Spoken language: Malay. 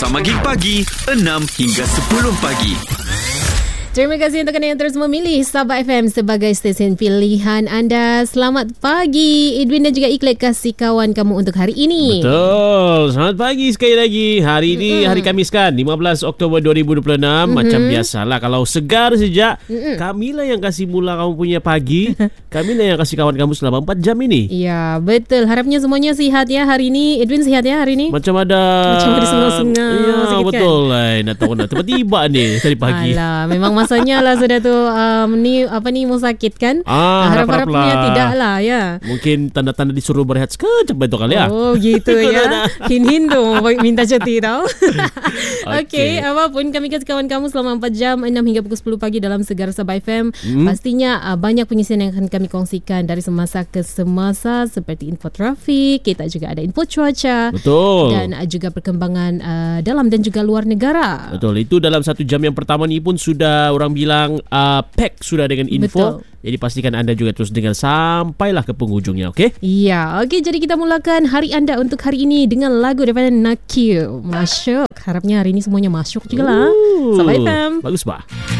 Bersama Gig Pagi 6 hingga 10 pagi. Terima kasih untuk anda yang terus memilih Sabah FM sebagai stesen pilihan anda. Selamat pagi Edwin dan juga Iqlek, kasih kawan kamu untuk hari ini. Betul. Selamat pagi sekali lagi. Hari ini hari Khamis kan, 15 Oktober 2026. Macam biasalah, kalau segar sejak, kamilah yang kasih mula kamu punya pagi. Kamilah yang kasih kawan kamu selama 4 jam ini. Ya, betul. Harapnya semuanya sihat ya hari ini. Edwin sihat ya hari ini? Macam ada sengal-sengal ya, sikit betul kan? lah. Nak tahu nak tiba-tiba ni tadi pagi. Alah, memang masanya lah sudah tu ni mau sakit kan? Harap-harapnya tidak lah ya. Mungkin tanda-tanda disuruh berehat sekejap betul kali ya. Oh gitu ya. Hin-hin tu minta cuti tau. Okey, apapun kami kasih kawan kamu selama 4 jam 6 hingga pukul 10 pagi dalam Segar Sabah FM. Pastinya banyak pengisian yang akan kami kongsikan dari semasa ke semasa, seperti info trafik, kita juga ada info cuaca. Betul. Dan juga perkembangan dalam dan juga luar negara. Betul. Itu dalam 1 jam yang pertama ni pun sudah orang bilang pack sudah dengan info. Betul. Jadi pastikan anda juga terus dengar sampailah ke penghujungnya, okey? Ya, okey, jadi kita mulakan hari anda untuk hari ini dengan lagu daripada Nakil. Masuk. Harapnya hari ini semuanya masuk juga lah. Sabah FM. Bagus bah.